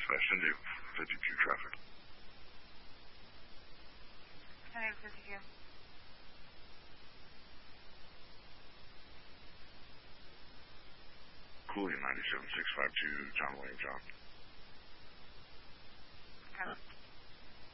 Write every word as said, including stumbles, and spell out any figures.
Uh, send you fifty-two traffic. Send you fifty-two. Cooley ninety-seven six five two, John William John. Okay.